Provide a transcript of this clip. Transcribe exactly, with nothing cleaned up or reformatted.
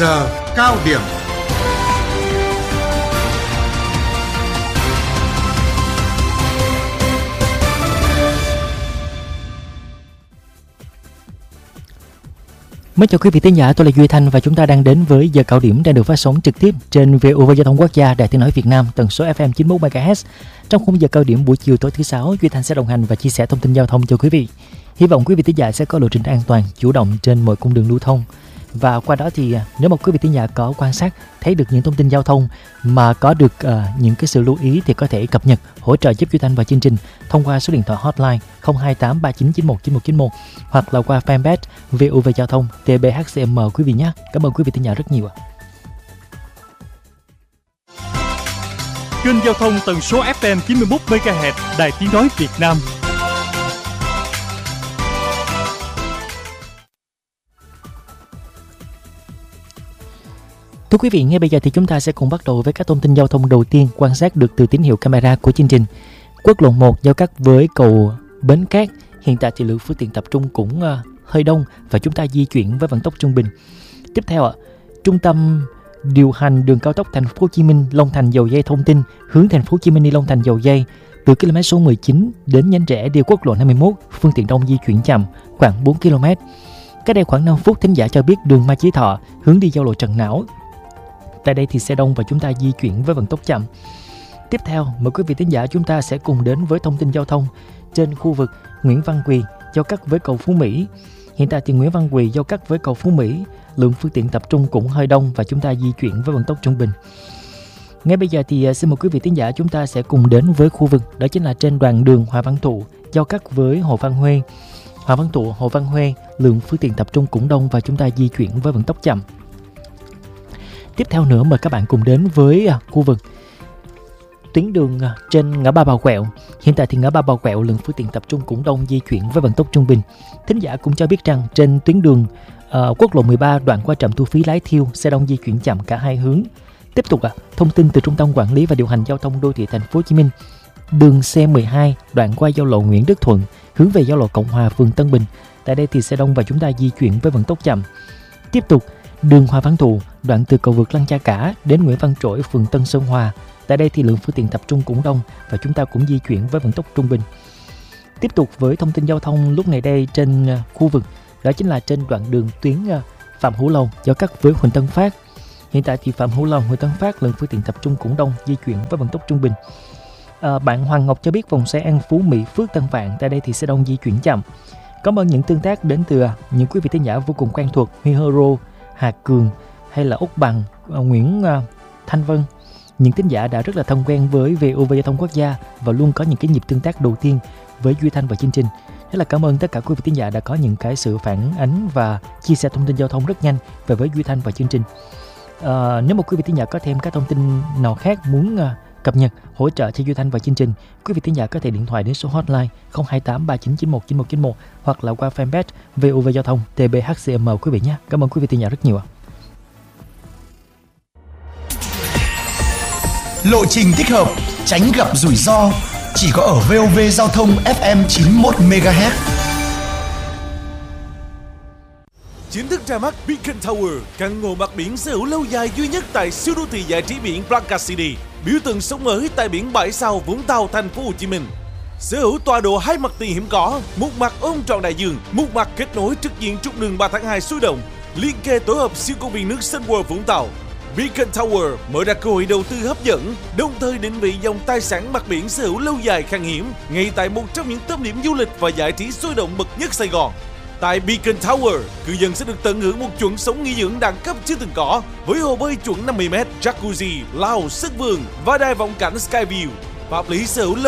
giờ cao điểm. Mến chào quý vị thính giả, tôi là Duy Thanh và chúng ta đang đến với giờ cao điểm đang được phát sóng trực tiếp trên vê o vê Giao thông Quốc gia, Đài Tiếng nói Việt Nam, tần số ép em chín mươi mốt mê ga héc. Trong khung giờ cao điểm buổi chiều tối thứ sáu, Duy Thanh sẽ đồng hành và chia sẻ thông tin giao thông cho quý vị. Hy vọng quý vị thính giả sẽ có lộ trình an toàn, chủ động trên mọi cung đường lưu thông. Và qua đó thì nếu mà quý vị thính giả có quan sát thấy được những thông tin giao thông mà có được uh, những cái sự lưu ý thì có thể cập nhật hỗ trợ giúp Duy Thanh và chương trình thông qua số điện thoại hotline không hai tám ba chín chín một chín một chín một hoặc là qua fanpage vê o vê Giao thông tê bê hát xê em quý vị nhé. Cảm ơn quý vị thính giả rất nhiều ạ. Kênh giao thông tần số ép em chín mươi mốt mê ga héc Đài Tiếng nói Việt Nam. Thưa quý vị, ngay bây giờ thì chúng ta sẽ cùng bắt đầu với các thông tin giao thông đầu tiên quan sát được từ tín hiệu camera của chương trình. Quốc lộ một giao cắt với cầu Bến Cát, hiện tại thì lượng phương tiện tập trung cũng uh, hơi đông và chúng ta di chuyển với vận tốc trung bình. Tiếp theo ạ, trung tâm điều hành đường cao tốc Thành phố Hồ Chí Minh Long Thành Dầu Giây thông tin hướng Thành phố Hồ Chí Minh đi Long Thành Dầu Giây từ km số mười chín đến nhánh rẽ đi quốc lộ năm mươi mốt, phương tiện đông di chuyển chậm khoảng bốn ki lô mét. Cách đây khoảng năm phút, thính giả cho biết đường Mai Chí Thọ hướng đi giao lộ Trần Não. Tại đây thì xe đông và chúng ta di chuyển với vận tốc chậm. Tiếp theo, mời quý vị thính giả chúng ta sẽ cùng đến với thông tin giao thông trên khu vực Nguyễn Văn Quỳ giao cắt với cầu Phú Mỹ. Hiện tại thì Nguyễn Văn Quỳ giao cắt với cầu Phú Mỹ, lượng phương tiện tập trung cũng hơi đông và chúng ta di chuyển với vận tốc trung bình. Ngay bây giờ thì xin mời quý vị thính giả chúng ta sẽ cùng đến với khu vực đó chính là trên đoạn đường Hòa Văn Thụ giao cắt với Hồ Văn Huê. Hòa Văn Thụ, Hồ Văn Huê, lượng phương tiện tập trung cũng đông và chúng ta di chuyển với vận tốc chậm. Tiếp theo nữa, mời các bạn cùng đến với à, khu vực tuyến đường à, trên ngã ba Bà Quẹo. Hiện tại thì ngã ba Bà Quẹo lượng phương tiện tập trung cũng đông, di chuyển với vận tốc trung bình. Thính giả cũng cho biết rằng trên tuyến đường à, quốc lộ mười ba đoạn qua trạm thu phí Lái Thiêu, xe đông di chuyển chậm cả hai hướng. Tiếp tục à, thông tin từ Trung tâm Quản lý và Điều hành Giao thông Đô thị Thành phố Hồ Chí Minh, đường C mười hai đoạn qua giao lộ Nguyễn Đức Thuận hướng về giao lộ Cộng Hòa, phường Tân Bình. Tại đây thì xe đông và chúng ta di chuyển với vận tốc chậm. Tiếp tục đường Hòa Văn Thụ đoạn từ cầu vượt Lăng Cha Cả đến Nguyễn Văn Trỗi, phường Tân Sơn Hòa. Tại đây thì lượng phương tiện tập trung cũng đông và chúng ta cũng di chuyển với vận tốc trung bình. Tiếp tục với thông tin giao thông lúc này đây trên khu vực đó chính là trên đoạn đường tuyến Phạm Hữu Long giao cắt với Huỳnh Tấn Phát. Hiện tại thì Phạm Hữu Long, Huỳnh Tấn Phát lượng phương tiện tập trung cũng đông, di chuyển với vận tốc trung bình. À, bạn Hoàng Ngọc cho biết vòng xoay An Phú, Mỹ Phước, Tân Vạn, tại đây thì xe đông di chuyển chậm. Cảm ơn những tương tác đến từ những quý vị thính giả vô cùng quen thuộc, Huy Hero, Hà Cường hay là Úc Bằng, Nguyễn uh, Thanh Vân. Những thính giả đã rất là thân quen với vê o vê Giao thông Quốc gia và luôn có những cái nhịp tương tác đầu tiên với Duy Thanh và chương trình. Rất là cảm ơn tất cả quý vị thính giả đã có những cái sự phản ánh và chia sẻ thông tin giao thông rất nhanh về với Duy Thanh và chương trình. Uh, nếu mà quý vị thính giả có thêm các thông tin nào khác muốn uh, cập nhật hỗ trợ cho Duy Thanh và chương trình, quý vị thính giả có thể điện thoại đến số hotline không hai tám ba chín chín một chín một chín một hoặc là qua fanpage vê o vê Giao thông tê bê hát xê em quý vị nhé. Cảm ơn quý vị thính giả rất nhiều ạ. Lộ trình thích hợp, tránh gặp rủi ro, chỉ có ở vê o vê Giao thông ép em chín mươi mốt mê ga héc. Chính thức ra mắt Beacon Tower, căn hộ mặt biển sở hữu lâu dài duy nhất tại siêu đô thị giải trí biển Playa City, biểu tượng sống mới tại biển bãi sau Vũng Tàu, Thành phố Hồ Chí Minh. Sở hữu tọa độ hai mặt tiền hiếm có, một mặt ôm trọn đại dương, một mặt kết nối trực diện trục đường ba tháng hai sôi động, liên kề tổ hợp siêu công viên nước Sun World Vũng Tàu. Beacon Tower mở ra cơ hội đầu tư hấp dẫn, đồng thời định vị dòng tài sản mặt biển sở hữu lâu dài khan hiếm ngay tại một trong những tâm điểm du lịch và giải trí sôi động bậc nhất Sài Gòn. Tại Beacon Tower, cư dân sẽ được tận hưởng một chuẩn sống nghỉ dưỡng đẳng cấp chưa từng có với hồ bơi chuẩn năm mươi mét, jacuzzi, lau, sân vườn và đài vọng cảnh Skyview. Pháp lý sở hữu